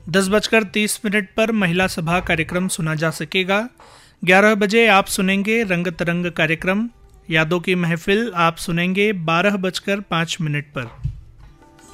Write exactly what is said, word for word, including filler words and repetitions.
दस बजकर तीस मिनट पर महिला सभा कार्यक्रम सुना जा सकेगा। ग्यारह बजे आप सुनेंगे रंग तरंग कार्यक्रम। यादों की महफिल आप सुनेंगे बारह बजकर पाँच मिनट पर।